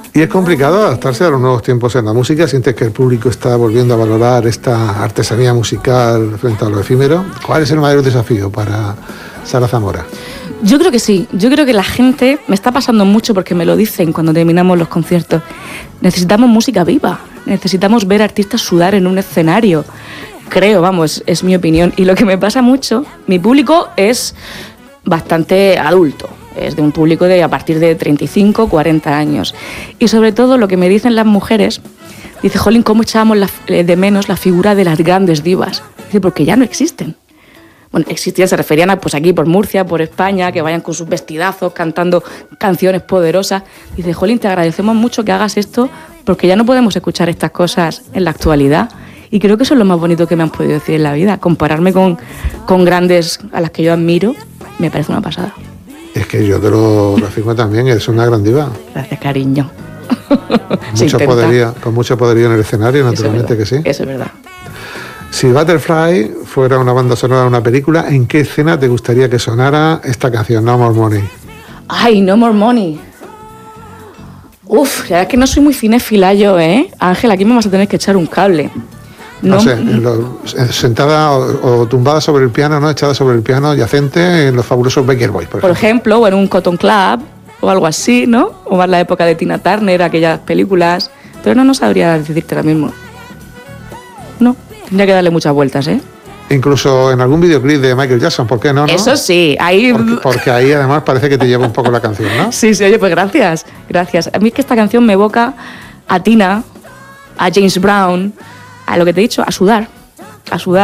Y es complicado adaptarse a los nuevos tiempos en la música. ¿Sientes que el público está volviendo a valorar esta artesanía musical frente a lo efímero? ¿Cuál es el mayor desafío para Sara Zamora? Yo creo que sí. Yo creo que la gente, me está pasando mucho porque me lo dicen cuando terminamos los conciertos, necesitamos música viva, necesitamos ver artistas sudar en un escenario. Creo, vamos, es mi opinión. Y lo que me pasa mucho, mi público es bastante adulto. Es de un público de a partir de 35, 40 años. Y sobre todo lo que me dicen las mujeres, dice, jolín, ¿cómo echábamos de menos la figura de las grandes divas? Dice, porque ya no existen. Bueno, existían, se referían a, pues aquí por Murcia, por España, que vayan con sus vestidazos cantando canciones poderosas. Dice, jolín, te agradecemos mucho que hagas esto porque ya no podemos escuchar estas cosas en la actualidad. Y creo que eso es lo más bonito que me han podido decir en la vida. Compararme con grandes a las que yo admiro, me parece una pasada. Es que yo te lo afirmo también, eres una gran diva. Gracias, cariño. Con mucho poderío en el escenario, naturalmente que sí. Eso es verdad. Si Butterfly fuera una banda sonora de una película, ¿en qué escena te gustaría que sonara esta canción, No More Money? Ay, No More Money. Uf, la verdad es que no soy muy cinéfila yo, ¿eh? Ángel, aquí me vas a tener que echar un cable. No sé, sentada o tumbada sobre el piano, ¿no? Echada sobre el piano, yacente en los fabulosos Baker Boys, por ejemplo, o en un Cotton Club, o algo así, ¿no? O más la época de Tina Turner, aquellas películas. Pero no sabría decirte ahora mismo. No, tendría que darle muchas vueltas, ¿eh? Incluso en algún videoclip de Michael Jackson, ¿por qué no? Eso sí, ahí... Porque ahí además parece que te lleva un poco la canción, ¿no? Sí, oye, pues gracias. A mí es que esta canción me evoca a Tina, a James Brown, a lo que te he dicho, a sudar.